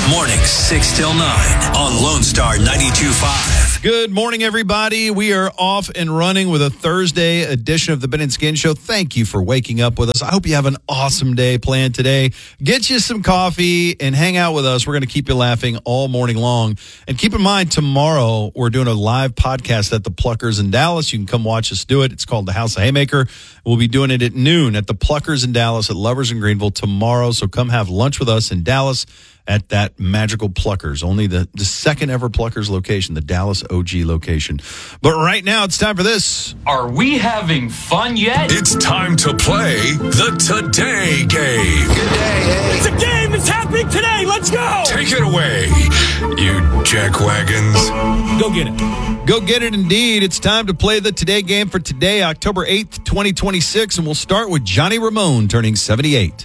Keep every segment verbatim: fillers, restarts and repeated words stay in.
Mornings six till nine on Lone Star ninety-two point five. Good morning, everybody. We are off and running with a Thursday edition of the Ben and Skin Show. Thank you for waking up with us. I hope you have an awesome day planned today. Get you some coffee and hang out with us. We're going to keep you laughing all morning long. And keep in mind, tomorrow we're doing a live podcast at the Pluckers in Dallas. You can come watch us do it. It's called the House of Haymaker. We'll be doing it at noon at the Pluckers in Dallas at Lovers in Greenville tomorrow. So come have lunch with us in Dallas at that magical Pluckers, only the, the second ever Pluckers location, the Dallas O G location. But right now, it's time for this. Are we having fun yet? It's time to play the Today Game. Good day, hey. It's a game. It's happening today. Let's go. Take it away, you jackwagons. Go get it. Go get it, indeed. It's time to play the Today Game for today, October eighth, twenty twenty-six, and we'll start with Johnny Ramone turning seventy-eight.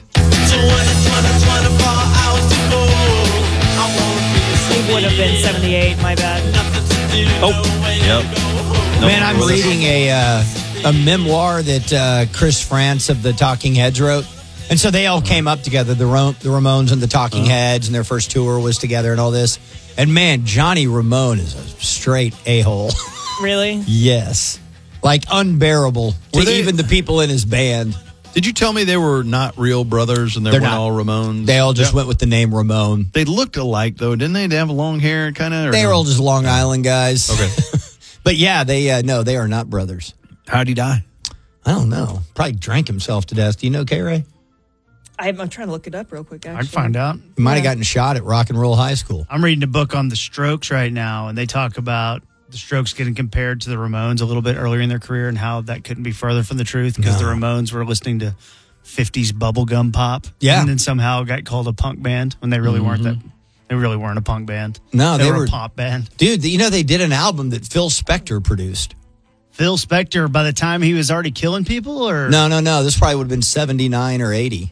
It would have been seventy-eight, my bad. Oh, yep. Man, I'm reading a uh, a memoir that uh, Chris France of the Talking Heads wrote. And so they all came up together, the, Ram- the Ramones and the Talking uh-huh. Heads, and their first tour was together and all this. And man, Johnny Ramone is a straight a-hole. Really? Yes. Like unbearable to Were they- even the people in his band. Did you tell me they were not real brothers and they They're weren't not. all Ramones? They all just Yeah. went with the name Ramone. They looked alike, though, didn't they? They have long hair, kind of? They were all just Long Island guys. Okay. But yeah, they uh, no, they are not brothers. How'd he die? I don't know. Probably drank himself to death. Do you know, K-Ray? I'm, I'm trying to look it up real quick, actually. I can find out. He might have Yeah. gotten shot at Rock and Roll High School. I'm reading a book on the Strokes right now, and they talk about the Strokes getting compared to the Ramones a little bit earlier in their career and how that couldn't be further from the truth because No. the Ramones were listening to fifties bubblegum pop. Yeah. And then somehow got called a punk band when they really Mm-hmm. weren't that. They really weren't a punk band. No, they, they were, were- a pop band. Dude, you know, they did an album that Phil Spector produced. Phil Spector, by the time he was already killing people, or No, no, no. This probably would have been seventy-nine or eighty.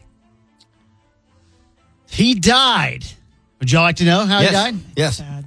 he died. Would y'all like to know how yes. he died? Yes. Sad.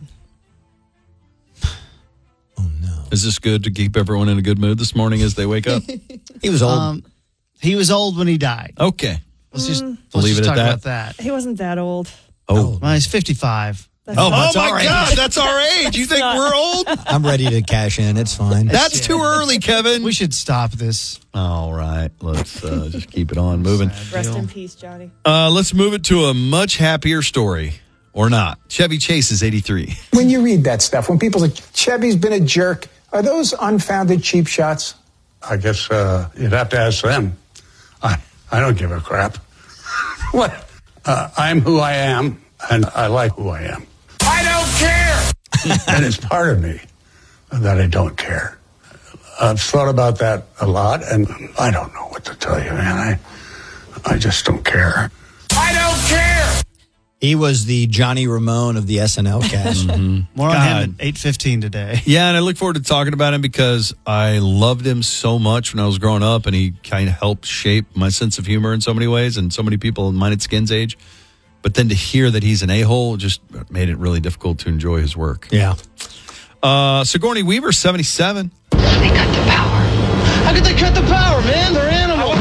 Oh, no. Is this good to keep everyone in a good mood this morning as they wake up? He was old. Um, he was old when he died. Okay. Let's just, let's Leave just it at talk that. about that. He wasn't that old. Oh. Well, he's fifty-five. That's Oh, not- that's oh, my our God. age. That's our age. You think not- we're old? I'm ready to cash in. It's fine. That's too early, Kevin. We should stop this. All right. Let's uh, just keep it on moving. Rest in peace, Johnny. Uh, let's move it to a much happier story. Or not. Chevy Chase is eighty-three. When you read that stuff, when people say Chevy's been a jerk, are those unfounded cheap shots? I guess uh, you'd have to ask them. I, I don't give a crap. What? Uh, I'm who I am, and I like who I am. I don't care. And it's part of me that I don't care. I've thought about that a lot, and I don't know what to tell you, man. I, I just don't care. I don't care. He was the Johnny Ramone of the S N L cast. More on God. him at eight fifteen today. Yeah, and I look forward to talking about him because I loved him so much when I was growing up, and he kind of helped shape my sense of humor in so many ways, and so many people in mine at Skin's age. But then to hear that he's an a-hole just made it really difficult to enjoy his work. Yeah. Uh, Sigourney Weaver, seventy-seven. They cut the power. How could they cut the power, man? They're animals.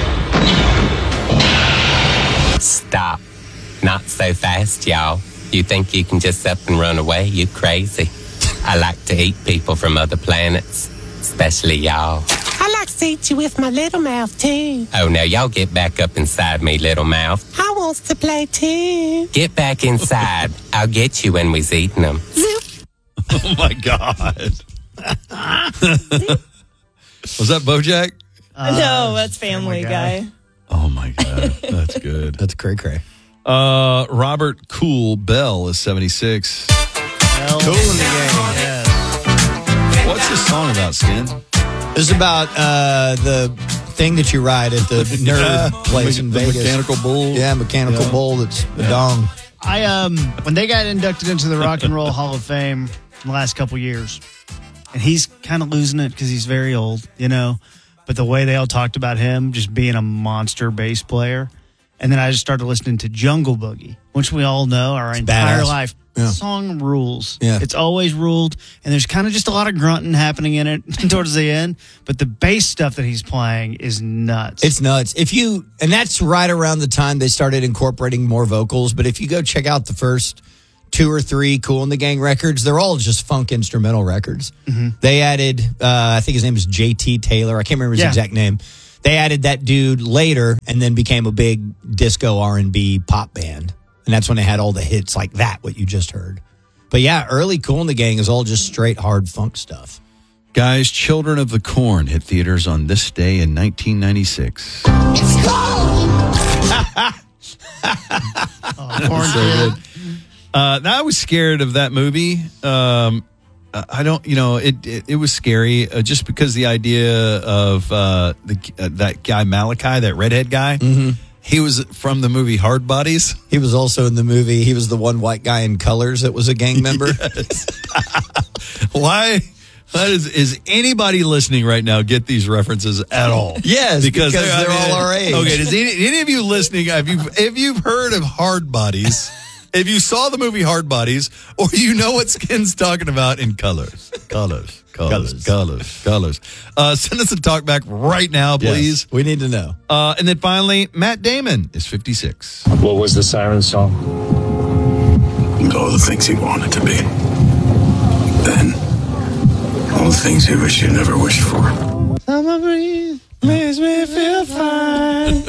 Stop. Not so fast, y'all. You think you can just up and run away? You crazy. I like to eat people from other planets, especially y'all. I like to eat you with my little mouth, too. Oh, now y'all get back up inside me, little mouth. I wants to play, too. Get back inside. I'll get you when we's eating them. Oh, my God. Was that BoJack? no, that's Family Guy. Oh, my God. That's good. That's cray cray. Uh, Robert Cool Bell is seventy-six. Cool in the game. Yes. What's this song about, Skin? This is about uh, the thing that you ride at the nerd Yeah. place in The Vegas. mechanical bull. Yeah, mechanical Yeah. bull that's a dong. I um when they got inducted into the Rock and Roll Hall of Fame in the last couple years, and he's kind of losing it because he's very old, you know. But the way they all talked about him just being a monster bass player, and then I just started listening to Jungle Boogie, which we all know our entire badass. life. Yeah. song rules. Yeah. It's always ruled, and there's kind of just a lot of grunting happening in it towards the end. But the bass stuff that he's playing is nuts. It's nuts. If you, and that's right around the time they started incorporating more vocals. But if you go check out the first two or three Kool and the Gang records, they're all just funk instrumental records. Mm-hmm. They added, uh, I think his name is J T Taylor. I can't remember his Yeah. exact name. They added that dude later and then became a big disco R and B pop band. And that's when they had all the hits like that, what you just heard. But yeah, early Kool and the Gang is all just straight hard funk stuff. Guys, Children of the Corn hit theaters on this day in nineteen ninety-six. It's cold. oh, Corn so Kid. good. Uh, now I was scared of that movie. Um, I don't, you know, it it, it was scary uh, just because the idea of uh, the uh, that guy Malachi, that redhead guy. Mm-hmm. He was from the movie Hard Bodies. He was also in the movie. He was the one white guy in Colors that was a gang member. Yes. Why? Why is, is anybody listening right now get these references at all? Yes, because they're, I all our age. Okay, does any, any of you listening, have you if you've heard of Hard Bodies, if you saw the movie Hard Bodies, or you know what Skin's talking about in Colors, Colors, Colors, Colors, Colors, uh, send us a talk back right now, please. Yes, we need to know. Uh, and then finally, Matt Damon is fifty-six. What was the siren song? All the things he wanted to be. Then, all the things he wished he never wished for. Summer breeze makes me feel fine.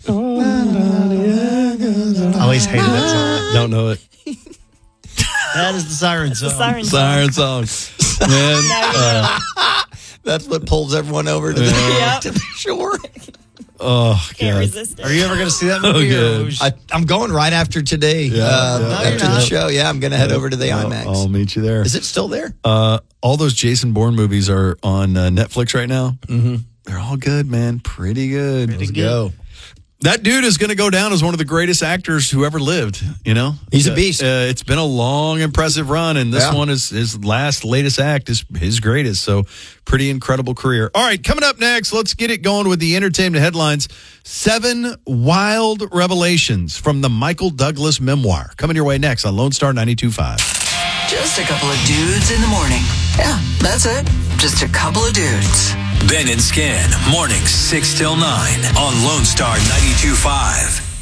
I always hated that song. Don't know it. That is the siren song. The siren Siren song. Man, uh, That's what pulls everyone over to, Yeah. the, Yep. to the shore. oh, Can't God. resist it. Are you ever going to see that Oh, movie? good. or was- I, I'm going right after today. Yeah, uh, yeah. No, after you're the not. show. Yeah, I'm going to head over to the I'll- IMAX. I'll meet you there. Is it still there? Uh, all those Jason Bourne movies are on uh, Netflix right now. Mm-hmm. They're all good, man. Pretty good. Let's go. That dude is going to go down as one of the greatest actors who ever lived. You know, He's a Uh, beast. Uh, it's been a long, impressive run, and this Yeah. one is his last, latest act is his greatest. So, pretty incredible career. All right, coming up next, let's get it going with the entertainment headlines. Seven wild revelations from the Michael Douglas memoir coming your way next on Lone Star ninety-two point five. Just a couple of dudes in the morning. Yeah, that's it. Just a couple of dudes. Ben and Skin, mornings six till nine on Lone Star ninety-two point five.